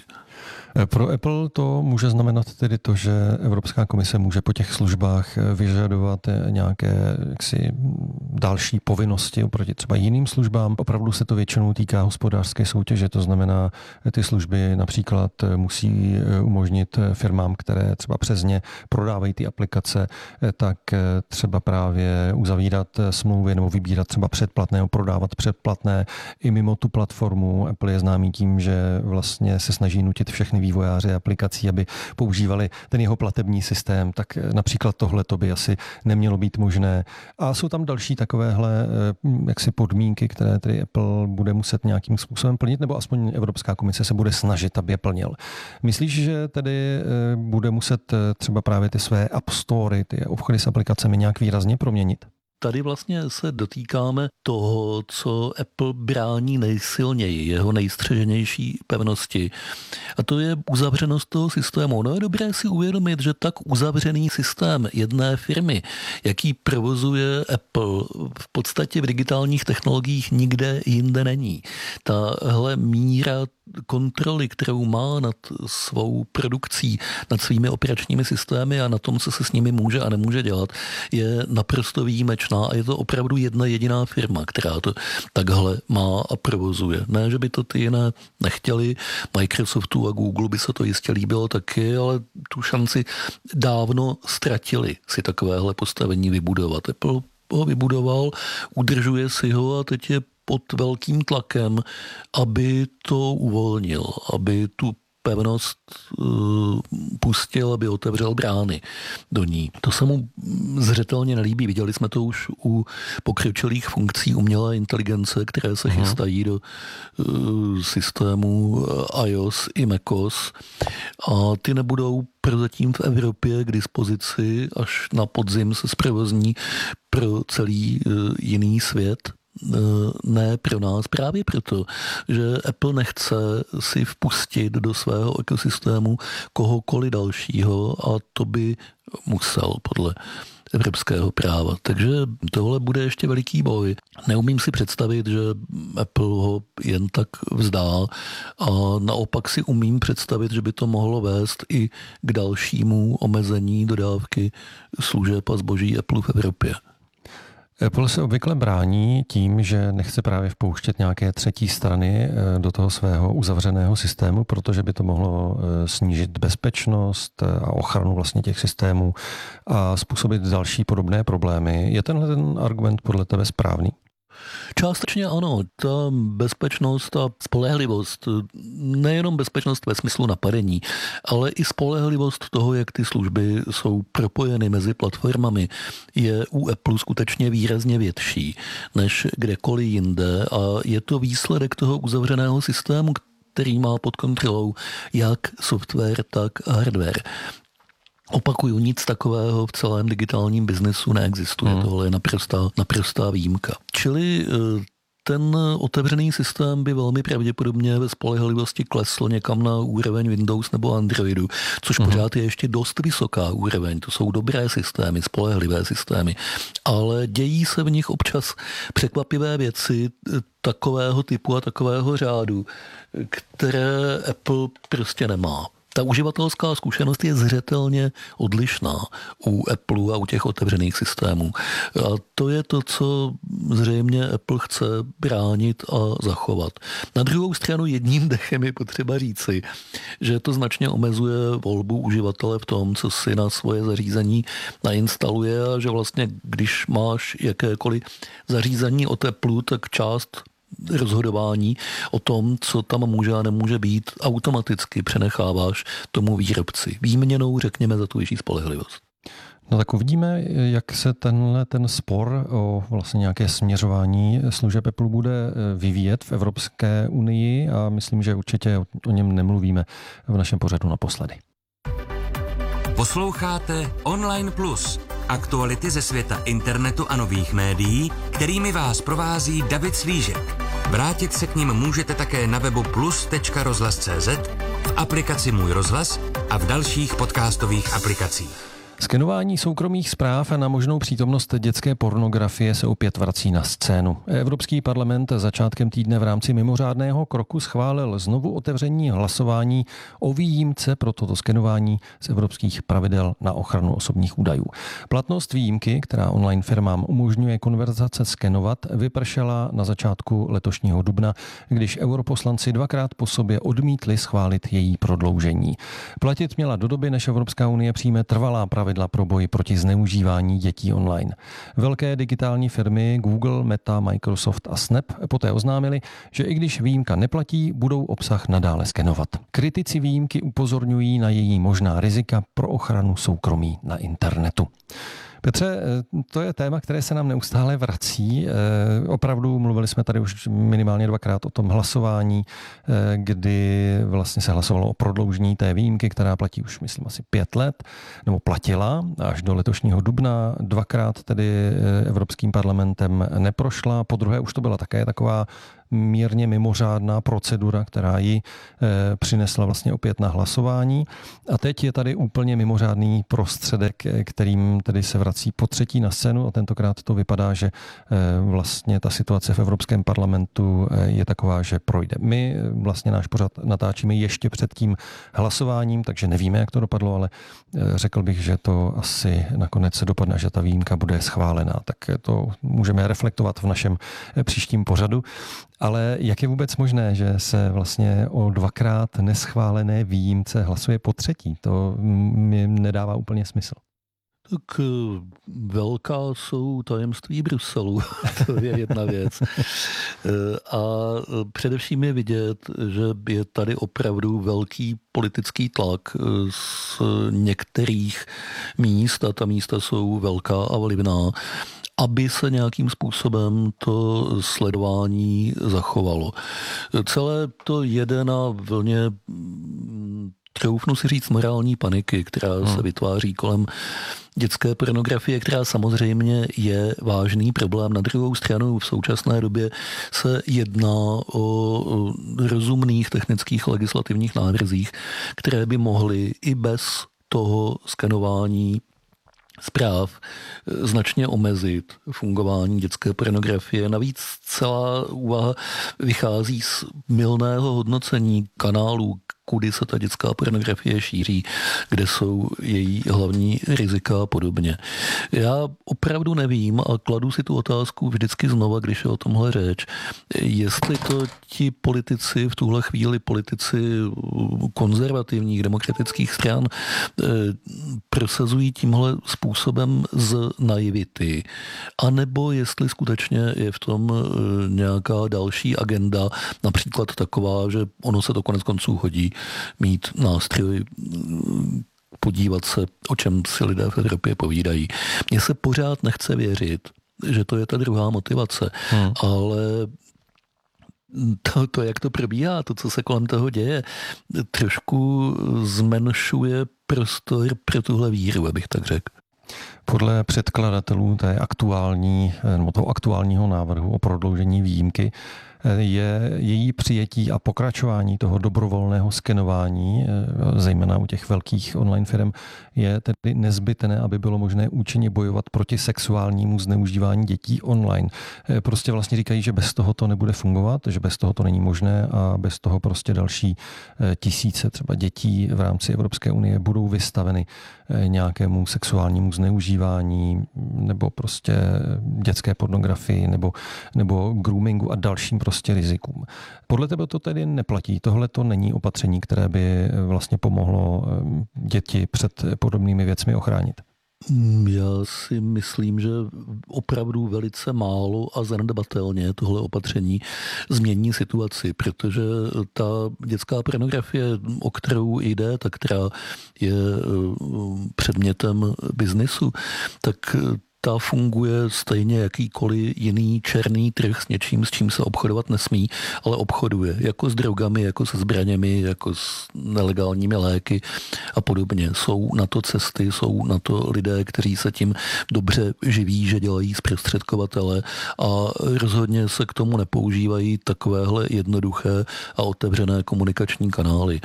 Pro Apple to může znamenat tedy to, že Evropská komise může po těch službách vyžadovat nějaké jaksi další povinnosti oproti třeba jiným službám. Opravdu se to většinou týká hospodářské soutěže, to znamená, ty služby například musí umožnit firmám, které třeba přes ně prodávají ty aplikace, tak třeba právě uzavírat smlouvy nebo vybírat třeba předplatné nebo prodávat předplatné i mimo tu platformu. Apple je známý tím, že vlastně se snaží nutit všechny vývojáři aplikací, aby používali ten jeho platební systém, tak například tohle to by asi nemělo být možné. A jsou tam další takovéhle jaksi podmínky, které tedy Apple bude muset nějakým způsobem plnit, nebo aspoň Evropská komise se bude snažit, aby je plnil. Myslíš, že tedy bude muset třeba právě ty své App Story, ty obchody s aplikacemi nějak výrazně proměnit? Tady vlastně se dotýkáme toho, co Apple brání nejsilněji, jeho nejstřeženější pevnosti. A to je uzavřenost toho systému. No je dobré si uvědomit, že tak uzavřený systém jedné firmy, jaký provozuje Apple, v podstatě v digitálních technologiích nikde jinde není. Tahle míra kontroly, kterou má nad svou produkcí, nad svými operačními systémy a na tom, co se s nimi může a nemůže dělat, je naprosto výjimečná a je to opravdu jedna jediná firma, která to takhle má a provozuje. Ne, že by to ty jiné nechtěli, Microsoftu a Google by se to jistě líbilo taky, ale tu šanci dávno ztratili si takovéhle postavení vybudovat. Apple ho vybudoval, udržuje si ho a teď je pod velkým tlakem, aby to uvolnil, aby tu pevnost uh, pustil, aby otevřel brány do ní. To se mu zřetelně nelíbí. Viděli jsme to už u pokročilých funkcí umělé inteligence, které se Aha. chystají do uh, systému iOS i macOS a ty nebudou prozatím v Evropě k dispozici, až na podzim se zprovozní pro celý uh, jiný svět. Ne pro nás, právě proto, že Apple nechce si vpustit do svého ekosystému kohokoliv dalšího a to by musel podle evropského práva. Takže tohle bude ještě veliký boj. Neumím si představit, že Apple ho jen tak vzdá a naopak si umím představit, že by to mohlo vést i k dalšímu omezení dodávky služeb a zboží Apple v Evropě. Apple se obvykle brání tím, že nechce právě vpouštět nějaké třetí strany do toho svého uzavřeného systému, protože by to mohlo snížit bezpečnost a ochranu vlastně těch systémů a způsobit další podobné problémy. Je tenhle ten argument podle tebe správný? Částečně ano, ta bezpečnost a spolehlivost, nejenom bezpečnost ve smyslu napadení, ale i spolehlivost toho, jak ty služby jsou propojeny mezi platformami, je u Apple skutečně výrazně větší než kdekoliv jinde a je to výsledek toho uzavřeného systému, který má pod kontrolou jak software, tak hardware. Opakuju, nic takového v celém digitálním biznesu neexistuje. Hmm. Tohle je naprostá, naprostá výjimka. Čili ten otevřený systém by velmi pravděpodobně ve spolehlivosti klesl někam na úroveň Windows nebo Androidu, což hmm. pořád je ještě dost vysoká úroveň. To jsou dobré systémy, spolehlivé systémy, ale dějí se v nich občas překvapivé věci takového typu a takového řádu, které Apple prostě nemá. Ta uživatelská zkušenost je zřetelně odlišná u Apple a u těch otevřených systémů. A to je to, co zřejmě Apple chce bránit a zachovat. Na druhou stranu jedním dechem je potřeba říci, že to značně omezuje volbu uživatele v tom, co si na svoje zařízení nainstaluje a že vlastně, když máš jakékoliv zařízení od Apple, tak část rozhodování o tom, co tam může a nemůže být, automaticky přenecháváš tomu výrobci. Výměnou, řekněme, za tu vyšší spolehlivost. No tak uvidíme, jak se tenhle ten spor o vlastně nějaké směřování služeb Apple bude vyvíjet v Evropské unii a myslím, že určitě o něm nemluvíme v našem pořadu naposledy. Posloucháte Online Plus, aktuality ze světa internetu a nových médií, kterými vás provází David Slížek. Vrátit se k nim můžete také na webu plus tečka rozhlas tečka cé zet, v aplikaci Můj rozhlas a v dalších podcastových aplikacích. Skenování soukromých zpráv a na možnou přítomnost dětské pornografie se opět vrací na scénu. Evropský parlament začátkem týdne v rámci mimořádného kroku schválil znovu otevření hlasování o výjimce pro toto skenování z evropských pravidel na ochranu osobních údajů. Platnost výjimky, která online firmám umožňuje konverzace skenovat, vypršela na začátku letošního dubna, když europoslanci dvakrát po sobě odmítli schválit její prodloužení. Platit měla do doby, než Evropská unie přijme trvalá pravidla pro boj proti zneužívání dětí online. Velké digitální firmy Google, Meta, Microsoft a Snap poté oznámili, že i když výjimka neplatí, budou obsah nadále skenovat. Kritici výjimky upozorňují na její možná rizika pro ochranu soukromí na internetu. Petře, to je téma, které se nám neustále vrací. Opravdu mluvili jsme tady už minimálně dvakrát o tom hlasování, kdy vlastně se hlasovalo o prodloužení té výjimky, která platí už, myslím, asi pět let, nebo platila až do letošního dubna. Dvakrát tedy Evropským parlamentem neprošla. Po druhé už to byla také taková mírně mimořádná procedura, která ji e, přinesla vlastně opět na hlasování. A teď je tady úplně mimořádný prostředek, kterým tedy se vrací po třetí na scénu a tentokrát to vypadá, že e, vlastně ta situace v Evropském parlamentu e, je taková, že projde. My vlastně náš pořad natáčíme ještě před tím hlasováním, takže nevíme, jak to dopadlo, ale e, řekl bych, že to asi nakonec se dopadne, že ta výjimka bude schválená. Tak to můžeme reflektovat v našem příštím pořadu. Ale jak je vůbec možné, že se vlastně o dvakrát neschválené výjimce hlasuje po třetí? To mi nedává úplně smysl. Tak velká jsou tajemství Bruselu, to je jedna věc. A především je vidět, že je tady opravdu velký politický tlak z některých míst a ta místa jsou velká a vlivná, aby se nějakým způsobem to sledování zachovalo. Celé to jede na vlně, troufnu si říct, morální paniky, která hmm. se vytváří kolem dětské pornografie, která samozřejmě je vážný problém. Na druhou stranu v současné době se jedná o rozumných technických legislativních návrzích, které by mohly i bez toho skenování zpráv značně omezit fungování dětské pornografie. Navíc celá úvaha vychází z mylného hodnocení kanálů, kudy se ta dětská pornografie šíří, kde jsou její hlavní rizika a podobně. Já opravdu nevím a kladu si tu otázku vždycky znova, když je o tomhle řeč, jestli to ti politici, v tuhle chvíli politici konzervativních demokratických stran prosazují tímhle způsobem z naivity, anebo jestli skutečně je v tom nějaká další agenda, například taková, že ono se to konec konců hodí, mít nástroj, podívat se, o čem si lidé v Evropě povídají. Mně se pořád nechce věřit, že to je ta druhá motivace, hmm. ale to, to, jak to probíhá, to, co se kolem toho děje, trošku zmenšuje prostor pro tuhle víru, abych tak řekl. Podle předkladatelů té aktuální, nebo toho aktuálního návrhu o prodloužení výjimky je její přijetí a pokračování toho dobrovolného skenování, zejména u těch velkých online firm, je tedy nezbytné, aby bylo možné účinně bojovat proti sexuálnímu zneužívání dětí online. Prostě vlastně říkají, že bez toho to nebude fungovat, že bez toho to není možné a bez toho prostě další tisíce třeba dětí v rámci Evropské unie budou vystaveny nějakému sexuálnímu zneužívání nebo prostě dětské pornografii nebo, nebo groomingu a dalším prostě rizikům. Podle tebe to tedy neplatí. Tohle to není opatření, které by vlastně pomohlo děti před podobnými věcmi ochránit. Já si myslím, že opravdu velice málo a zanedbatelně tohle opatření změní situaci, protože ta dětská pornografie, o kterou jde, ta, která je předmětem biznisu, tak ta funguje stejně jakýkoliv jiný černý trh s něčím, s čím se obchodovat nesmí, ale obchoduje jako s drogami, jako se zbraněmi, jako s nelegálními léky a podobně. Jsou na to cesty, jsou na to lidé, kteří se tím dobře živí, že dělají zprostředkovatele a rozhodně se k tomu nepoužívají takovéhle jednoduché a otevřené komunikační kanály.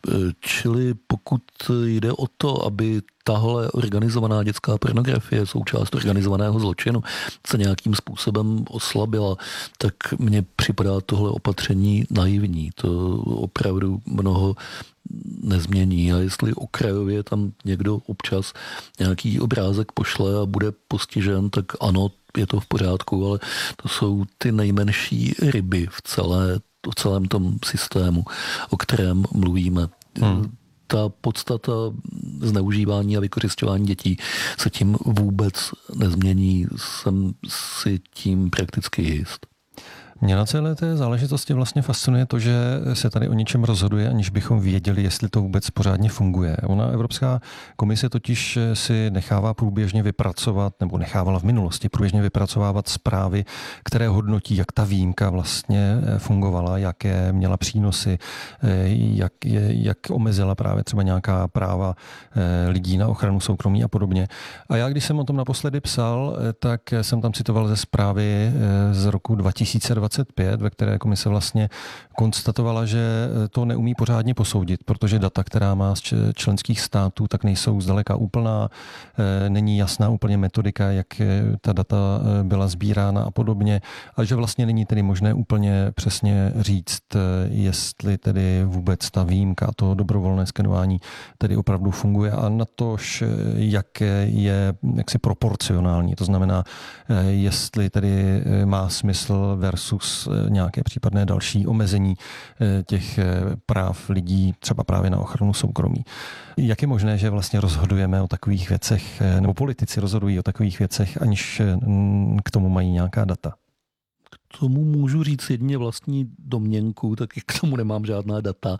Čili pokud jde o to, aby tahle organizovaná dětská pornografie, součást organizovaného zločinu, se nějakým způsobem oslabila, tak mně připadá tohle opatření naivní. To opravdu mnoho nezmění. A jestli okrajově tam někdo občas nějaký obrázek pošle a bude postižen, tak ano, je to v pořádku, ale to jsou ty nejmenší ryby v, celé, v celém tom systému, o kterém mluvíme. Hmm. Ta podstata zneužívání a vykořisťování dětí se tím vůbec nezmění. Jsem si tím prakticky jist. Mě na celé té záležitosti vlastně fascinuje to, že se tady o něčem rozhoduje, aniž bychom věděli, jestli to vůbec pořádně funguje. Ona Evropská komise totiž si nechává průběžně vypracovat, nebo nechávala v minulosti průběžně vypracovávat zprávy, které hodnotí, jak ta výjimka vlastně fungovala, jaké měla přínosy, jak, jak omezila právě třeba nějaká práva lidí na ochranu soukromí a podobně. A já, když jsem o tom naposledy psal, tak jsem tam citoval ze zprávy z roku dva tisíce dvacet pět, ve které komise vlastně konstatovala, že to neumí pořádně posoudit, protože data, která má z členských států, tak nejsou zdaleka úplná, není jasná úplně metodika, jak ta data byla sbírána a podobně, a že vlastně není tedy možné úplně přesně říct, jestli tedy vůbec ta výjimka, to dobrovolné skenování tedy opravdu funguje a na tož, jak je jaksi proporcionální, to znamená, jestli tedy má smysl versus nějaké případné další omezení těch práv lidí, třeba právě na ochranu soukromí. Jak je možné, že vlastně rozhodujeme o takových věcech, nebo politici rozhodují o takových věcech, aniž k tomu mají nějaká data? K tomu můžu říct jedině vlastní domněnku, taky k tomu nemám žádná data,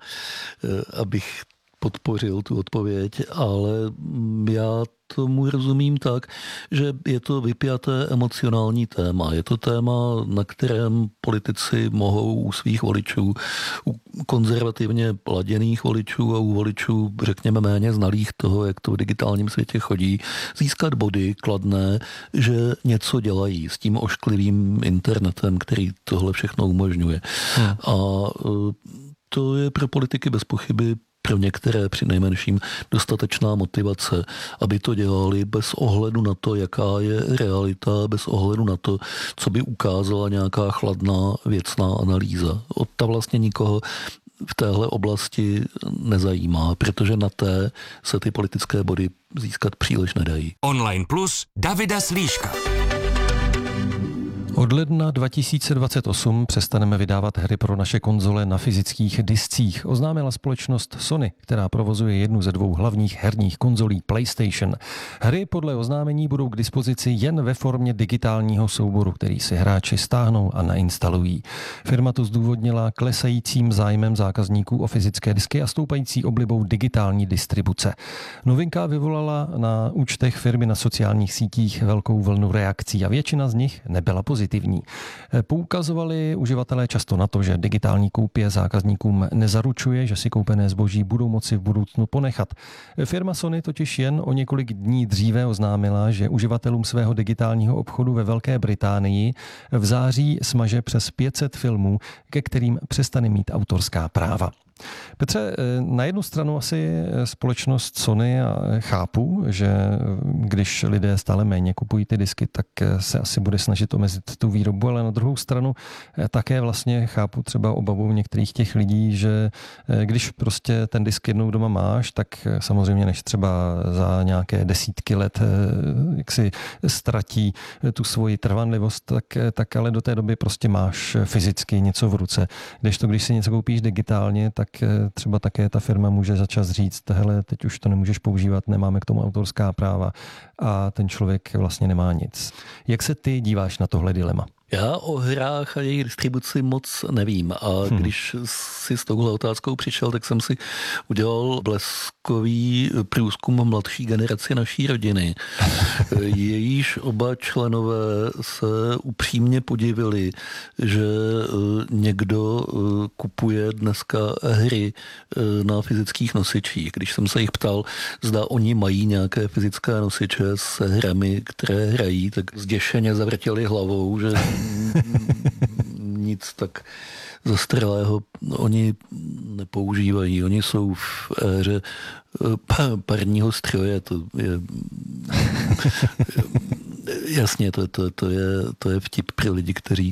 abych podpořil tu odpověď, ale já tomu rozumím tak, že je to vypjaté emocionální téma. Je to téma, na kterém politici mohou u svých voličů, u konzervativně laděných voličů a u voličů, řekněme, méně znalých toho, jak to v digitálním světě chodí, získat body kladné, že něco dělají s tím ošklivým internetem, který tohle všechno umožňuje. Hmm. A to je pro politiky bez pochyby pro některé při nejmenším dostatečná motivace, aby to dělali bez ohledu na to, jaká je realita, bez ohledu na to, co by ukázala nějaká chladná věcná analýza. Od ta vlastně nikoho v téhle oblasti nezajímá, protože na té se ty politické body získat příliš nedají. Online Plus Davida Slíška. Od ledna dva tisíce dvacet osm přestaneme vydávat hry pro naše konzole na fyzických discích, oznámila společnost Sony, která provozuje jednu ze dvou hlavních herních konzolí PlayStation. Hry podle oznámení budou k dispozici jen ve formě digitálního souboru, který si hráči stáhnou a nainstalují. Firma to zdůvodnila klesajícím zájmem zákazníků o fyzické disky a stoupající oblibou digitální distribuce. Novinka vyvolala na účtech firmy na sociálních sítích velkou vlnu reakcí a většina z nich nebyla pozitivní. Poukazovali uživatelé často na to, že digitální koupě zákazníkům nezaručuje, že si koupené zboží budou moci v budoucnu ponechat. Firma Sony totiž jen o několik dní dříve oznámila, že uživatelům svého digitálního obchodu ve Velké Británii v září smaže přes pět set filmů, ke kterým přestane mít autorská práva. Petře, na jednu stranu asi společnost Sony a chápu, že když lidé stále méně kupují ty disky, tak se asi bude snažit omezit tu výrobu, ale na druhou stranu také vlastně chápu třeba obavu některých těch lidí, že když prostě ten disk jednou doma máš, tak samozřejmě než třeba za nějaké desítky let jak si ztratí tu svoji trvanlivost, tak, tak ale do té doby prostě máš fyzicky něco v ruce. Kdežto když si něco koupíš digitálně, tak třeba také ta firma může začas říct, hele, teď už to nemůžeš používat, nemáme k tomu autorská práva a ten člověk vlastně nemá nic. Jak se ty díváš na tohle dilema? Já o hrách a jejich distribuci moc nevím a hmm. když si s touhle otázkou přišel, tak jsem si udělal bleskový průzkum mladší generaci naší rodiny. Jejíž oba členové se upřímně podivili, že někdo kupuje dneska hry na fyzických nosičích. Když jsem se jich ptal, zda oni mají nějaké fyzické nosiče s hrami, které hrají, tak zděšeně zavrtěli hlavou, že nic tak zastaralého oni nepoužívají. Oni jsou v éře parního stroje. To je jasně, to, to, to, je, to je vtip pro lidi, kteří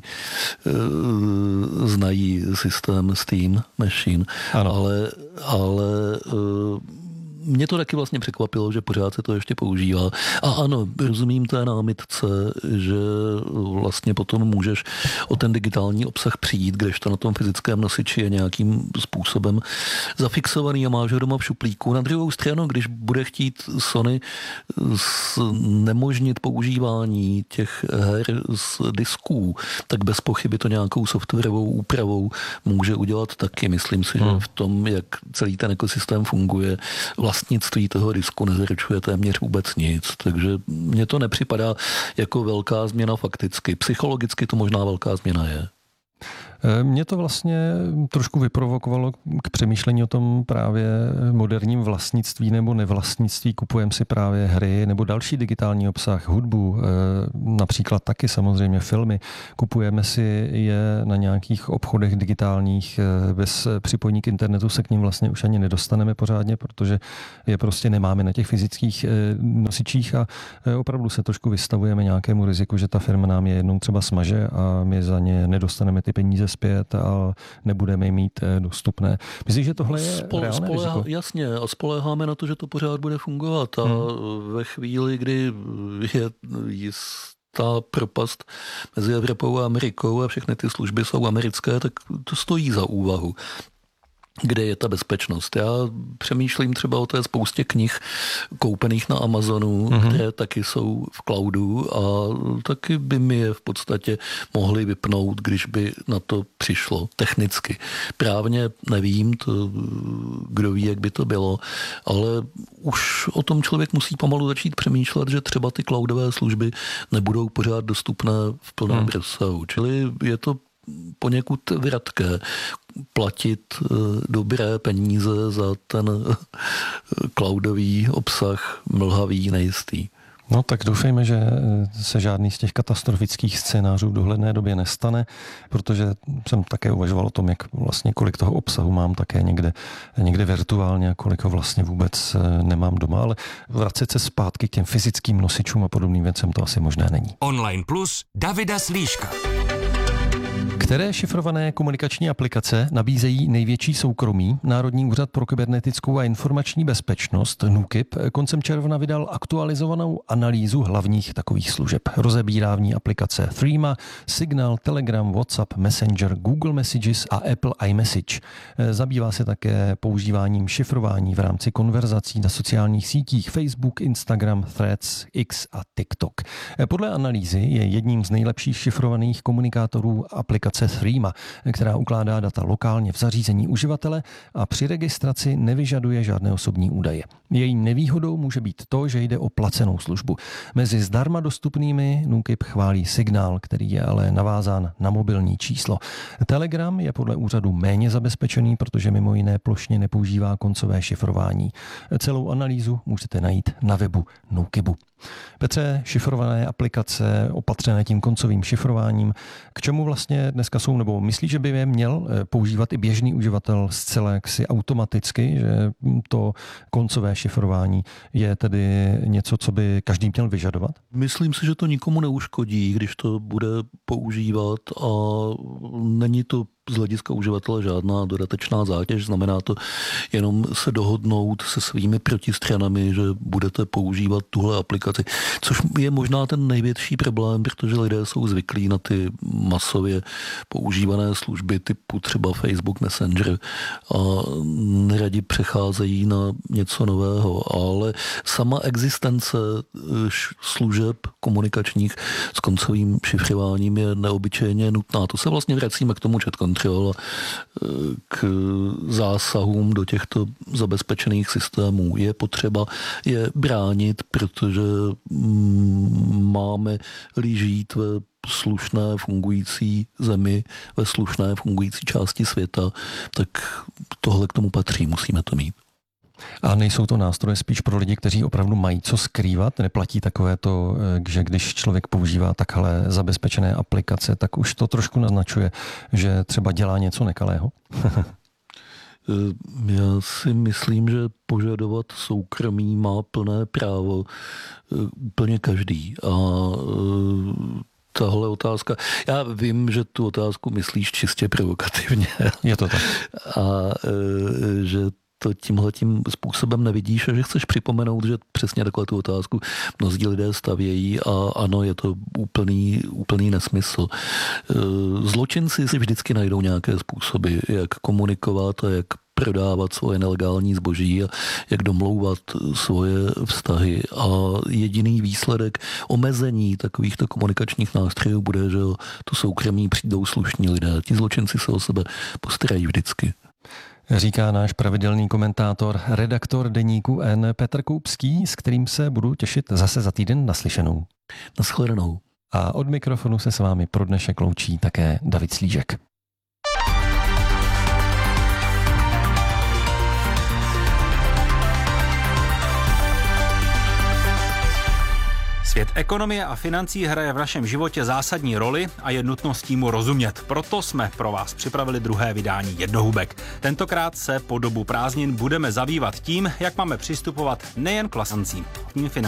uh, znají systém Steam Machine. Ano. Ale, ale uh, mě to taky vlastně překvapilo, že pořád se to ještě používá. A ano, rozumím té námitce, že vlastně potom můžeš o ten digitální obsah přijít, kdežto na tom fyzickém nosiči je nějakým způsobem zafixovaný a máš ho doma v šuplíku. Na druhou stranu, když bude chtít Sony nemožnit používání těch her z disků, tak bez pochyby to nějakou softwarovou úpravou může udělat taky. Myslím si, hmm. že v tom, jak celý ten ekosystém funguje, vlastnictví toho disku nezaručuje téměř vůbec nic, takže mně to nepřipadá jako velká změna fakticky. Psychologicky to možná velká změna je. Mě to vlastně trošku vyprovokovalo k přemýšlení o tom právě moderním vlastnictví nebo nevlastnictví. Kupujeme si právě hry nebo další digitální obsah, hudbu, například taky samozřejmě filmy. Kupujeme si je na nějakých obchodech digitálních, bez připojení k internetu se k ním vlastně už ani nedostaneme pořádně, protože je prostě nemáme na těch fyzických nosičích a opravdu se trošku vystavujeme nějakému riziku, že ta firma nám je jednou třeba smaže a my za ně nedostaneme ty peníze zpět a nebudeme je mít dostupné. Myslím, že tohle je Spole, reálné spoleha, riziko? Jasně, a spoléháme na to, že to pořád bude fungovat a hmm. ve chvíli, kdy je jistá propast mezi Evropou a Amerikou a všechny ty služby jsou americké, tak to stojí za úvahu. Kde je ta bezpečnost? Já přemýšlím třeba o té spoustě knih koupených na Amazonu, mm-hmm. které taky jsou v cloudu a taky by mi je v podstatě mohli vypnout, když by na to přišlo technicky. Právně nevím, to, kdo ví, jak by to bylo, ale už o tom člověk musí pomalu začít přemýšlet, že třeba ty cloudové služby nebudou pořád dostupné v plném mm. rozsahu. Čili je to poněkud vratké platit dobré peníze za ten cloudový obsah mlhavý, nejistý. No tak doufejme, že se žádný z těch katastrofických scénářů v dohledné době nestane, protože jsem také uvažoval o tom, jak vlastně kolik toho obsahu mám také někde, někde virtuálně a kolik ho vlastně vůbec nemám doma, ale vracet se zpátky k těm fyzickým nosičům a podobným věcem to asi možné není. Online Plus Davida Slíška. Které šifrované komunikační aplikace nabízejí největší soukromí? Národní úřad pro kybernetickou a informační bezpečnost NÚKIB koncem června vydal aktualizovanou analýzu hlavních takových služeb. Rozebírá v ní aplikace Threema, Signal, Telegram, WhatsApp, Messenger, Google Messages a Apple iMessage. Zabývá se také používáním šifrování v rámci konverzací na sociálních sítích Facebook, Instagram, Threads, X a TikTok. Podle analýzy je jedním z nejlepších šifrovaných komunikátorů aplikace Threema, která ukládá data lokálně v zařízení uživatele a při registraci nevyžaduje žádné osobní údaje. Její nevýhodou může být to, že jde o placenou službu. Mezi zdarma dostupnými NÚKIB chválí Signál, který je ale navázán na mobilní číslo. Telegram je podle úřadu méně zabezpečený, protože mimo jiné plošně nepoužívá koncové šifrování. Celou analýzu můžete najít na webu NÚKIBu. Petře, šifrované aplikace opatřené tím koncovým šifrováním, k čemu vlastně dneska jsou, nebo myslíš, že by je měl používat i běžný uživatel zcela jaksi automaticky, že to koncové šifrování je tedy něco, co by každý měl vyžadovat? Myslím si, že to nikomu neuškodí, když to bude používat a není to z hlediska uživatele žádná dodatečná zátěž, znamená to jenom se dohodnout se svými protistranami, že budete používat tuhle aplikaci, což je možná ten největší problém, protože lidé jsou zvyklí na ty masově používané služby typu třeba Facebook Messenger a neradi přecházejí na něco nového, ale sama existence služeb komunikačních s koncovým šifrováním je neobyčejně nutná. To se vlastně vracíme k tomu chat control, k zásahům do těchto zabezpečených systémů. Je potřeba je bránit, protože máme-li žít ve slušné fungující zemi, ve slušné fungující části světa, tak tohle k tomu patří, musíme to mít. A nejsou to nástroje spíš pro lidi, kteří opravdu mají co skrývat? Neplatí takové to, že když člověk používá takhle zabezpečené aplikace, tak už to trošku naznačuje, že třeba dělá něco nekalého? Já si myslím, že požadovat soukromí má plné právo úplně každý. A tahle otázka, já vím, že tu otázku myslíš čistě provokativně. Je to tak. A že to tímhletím způsobem nevidíš a že chceš připomenout, že přesně takhle tu otázku mnozí lidé stavějí a ano, je to úplný, úplný nesmysl. Zločinci si vždycky najdou nějaké způsoby, jak komunikovat a jak prodávat svoje nelegální zboží a jak domlouvat svoje vztahy. A jediný výsledek omezení takovýchto komunikačních nástrojů bude, že to soukromí přijdou slušní lidé. Ti zločinci se o sebe postarají vždycky. Říká náš pravidelný komentátor, redaktor deníku N Petr Koupský, s kterým se budu těšit zase za týden naslyšenou. Naschledanou. A od mikrofonu se s vámi pro dnešek loučí také David Slížek. Svět ekonomie a financí hraje v našem životě zásadní roli a je nutností mu rozumět. Proto jsme pro vás připravili druhé vydání Jednohubek. Tentokrát se po dobu prázdnin budeme zabývat tím, jak máme přistupovat nejen k klasancím.